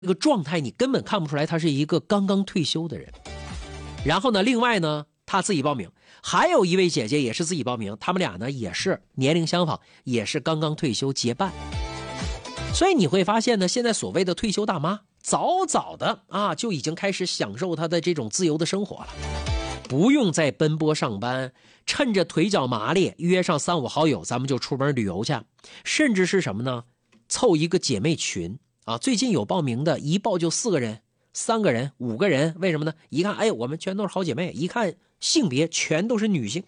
这个状态你根本看不出来他是一个刚刚退休的人。然后呢，另外呢，他自己报名，还有一位姐姐也是自己报名，他们俩呢也是年龄相仿，也是刚刚退休结伴。所以你会发现呢，现在所谓的退休大妈，早早的啊就已经开始享受她的这种自由的生活了，不用再奔波上班，趁着腿脚麻利，约上3、5好友，咱们就出门旅游去，甚至是什么呢？凑一个姐妹群啊，最近有报名的，一报就4个人、3个人、5个人，为什么呢？一看，哎，我们全都是好姐妹，一看性别全都是女性。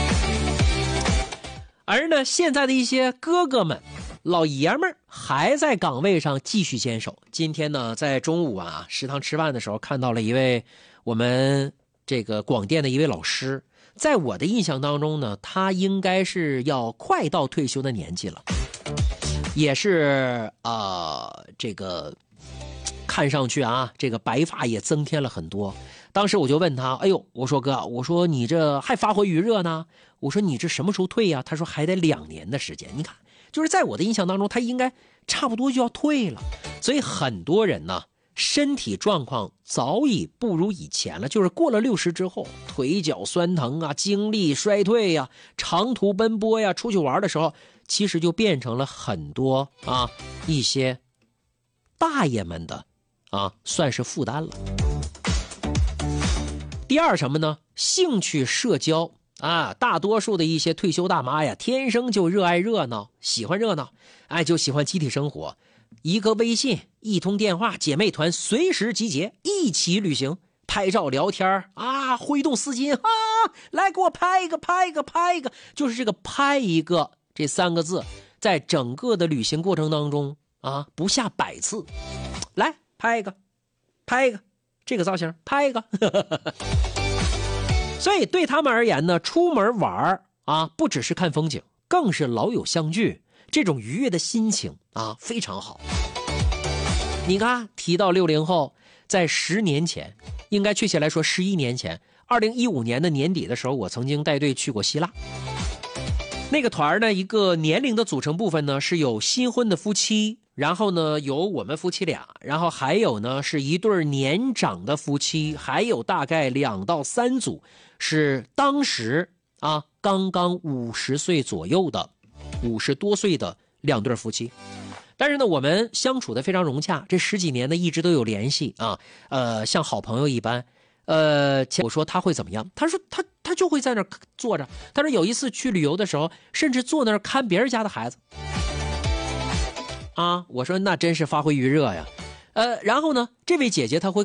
而呢，现在的一些哥哥们、老爷们儿还在岗位上继续坚守。今天呢，在中午啊食堂吃饭的时候，看到了一位我们这个广电的一位老师，在我的印象当中呢，他应该是要快到退休的年纪了，也是这个看上去啊，这个白发也增添了很多。当时我就问他，哎呦，我说哥，我说你这还发挥余热呢？我说你这什么时候退呀？他说还得2年的时间。你看，就是在我的印象当中，他应该差不多就要退了。所以很多人呢，身体状况早已不如以前了，就是过了60之后，腿脚酸疼啊，精力衰退呀，长途奔波呀，出去玩的时候，其实就变成了很多一些大爷们的算是负担了。第二什么呢？兴趣社交大多数的一些退休大妈呀，天生就热爱热闹，喜欢热闹，就喜欢集体生活，一个微信，一通电话，姐妹团随时集结，一起旅行，拍照聊天挥动丝巾来给我拍一个，就是这个拍一个这3个字，在整个的旅行过程当中不下100次，来拍一个，这个造型拍一个所以对他们而言呢，出门玩不只是看风景，更是老友相聚，这种愉悦的心情非常好。你看，提到60后，在10年前，应该确切来说11年前，2015年的年底的时候，我曾经带队去过希腊。那个团呢，一个年龄的组成部分呢，是有新婚的夫妻，然后呢有我们夫妻俩，然后还有呢是一对年长的夫妻，还有大概2到3组是当时刚刚50岁左右的50多岁的2对夫妻。但是呢，我们相处的非常融洽，这10几年呢一直都有联系像好朋友一般。我说他会怎么样？他说他就会在那儿坐着。他说有一次去旅游的时候，甚至坐那儿看别人家的孩子。我说那真是发挥余热呀。然后呢，这位姐姐她会